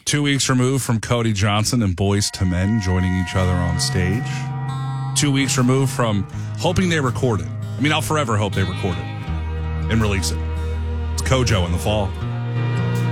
2 weeks removed from Cody Johnson and Boyz II Men joining each other on stage. 2 weeks removed from hoping they record it. I mean, I'll forever hope they record it and release it. It's Kojo in the fall.